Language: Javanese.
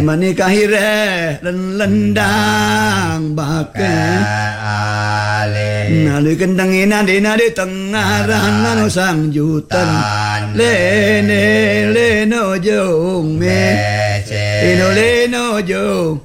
Manikahire lendang bakal nali kendang inadi nadi tengaran nano sang jutan leno jong me leno jong